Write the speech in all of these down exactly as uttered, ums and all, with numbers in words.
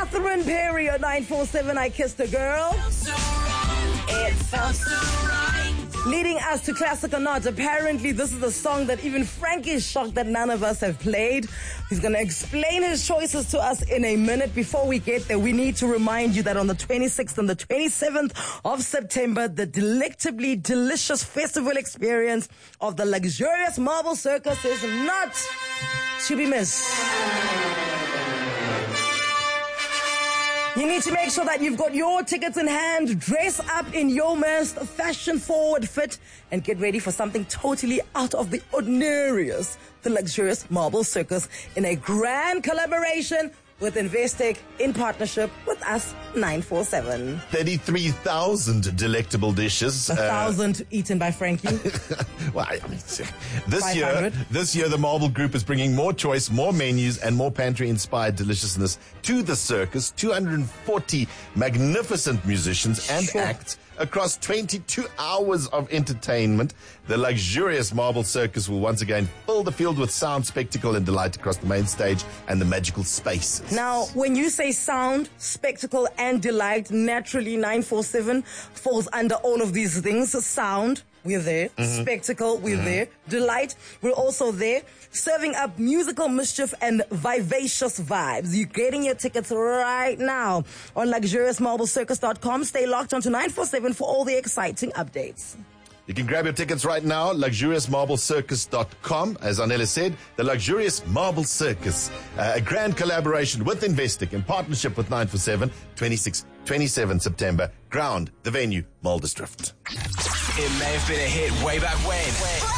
Catherine Perry on nine four seven, I Kissed a Girl. It sounds so right. Leading us to Classic or Not. Apparently, this is a song that even Frankie is shocked that none of us have played. He's going to explain his choices to us in a minute. Before we get there, we need to remind you that on the twenty-sixth and the twenty-seventh of September, the delectably delicious festival experience of the luxurious Marble Circus is not to be missed. You need to make sure that you've got your tickets in hand, dress up in your most fashion-forward fit, and get ready for something totally out of the ordinarious, the luxurious Marble Circus, in a grand collaboration with Investec in partnership with us, nine four seven. thirty-three thousand delectable dishes. A thousand uh, eaten by Frankie. Well, I mean, this year, this year the Marble Group is bringing more choice, more menus, and more pantry-inspired deliciousness to the circus. two hundred forty magnificent musicians and Sure. acts across twenty-two hours of entertainment. The luxurious Marble Circus will once again fill the field with sound, spectacle, and delight across the main stage and the magical spaces. Now, when you say sound, spectacle, and delight, naturally nine four seven falls under all of these things. Sound, we're there. Mm-hmm. Spectacle, we're mm-hmm. there. Delight, we're also there. Serving up musical mischief and vivacious vibes. You're getting your tickets right now on luxurious marble circus dot com. Stay locked onto nine four seven for all the exciting updates. You can grab your tickets right now, luxurious marble circus dot com. As Anela said, the Luxurious Marble Circus, uh, a grand collaboration with Investec in partnership with nine four seven, twenty-six, twenty-seven September. Ground, the venue, Muldersdrift. It may have been a hit way back when.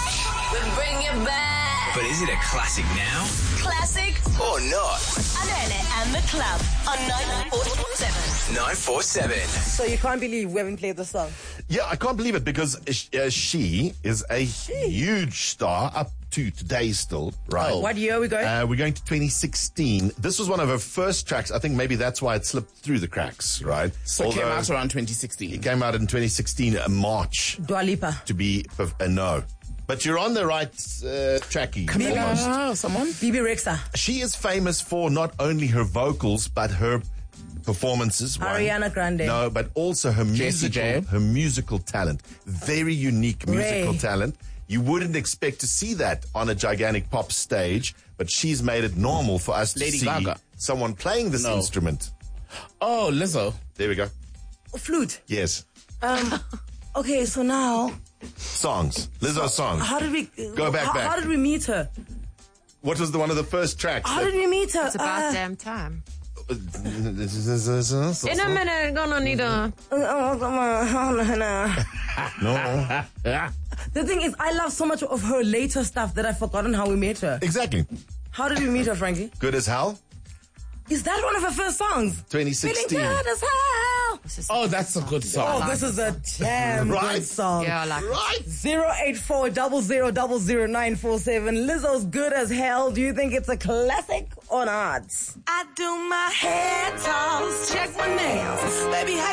We bring it back. But is it a classic now? Classic Or not? Anele and the Club on nine four seven. nine four seven. So you can't believe we haven't played the song. Yeah, I can't believe it because uh, she is a huge star up to today still, right? What year are we going? Uh, we're going to twenty sixteen. This was one of her first tracks. I think maybe that's why it slipped through the cracks, right? So it came out around twenty sixteen. It came out in twenty sixteen, uh, March. Dua Lipa. To be, uh, no. But you're on the right uh, trackie. Come on, almost. oh, someone? Bibi Rexa. She is famous for not only her vocals, but her performances. one. Ariana Grande. No, but also her Jessie musical, J. her musical talent. Very unique musical Ray. talent. You wouldn't expect to see that on a gigantic pop stage, but she's made it normal for us to Lady see Gaga. someone playing this No. instrument. Oh, Lizzo. There we go. Flute. Yes. Um, okay, so now, Songs. Lizzo songs. how did we... Go back, how, back. How did we meet her? What was the one of the first tracks? How that- did we meet her? It's about Uh, damn time. In In a minute, gonna need a... No. The thing is, I love so much of her later stuff that I've forgotten how we met her. Exactly. How did we meet her, Frankie? Good as hell. Is that one of her first songs? twenty Feeling sixteen. good as hell. Oh, that's a good song. Oh, this is a damn Right. good song. Yeah, I like it. Right. zero eight four zero zero zero zero nine four seven. Lizzo's Good as Hell. Do you think it's a classic or not? I do my hair toss, check my nails. Baby, how